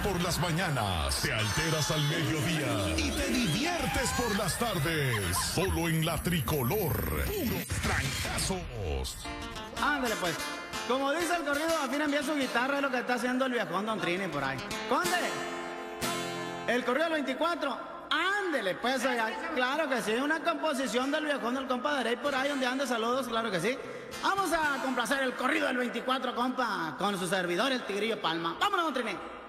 por las mañanas, te alteras al mediodía y te diviertes por las tardes. Solo en la Tricolor. Puros trancazos. Ándale pues. Como dice el corrido, afina bien su guitarra, es lo que está haciendo el viejón Don Trini por ahí. ¡Conde! El corrido del 24. Ándele pues, oiga. Claro que sí, una composición del viejón del compa Derey por ahí donde ande, saludos, claro que sí. Vamos a complacer el corrido del 24, compa, con su servidor, el Tigrillo Palma. ¡Vámonos, Don Trini!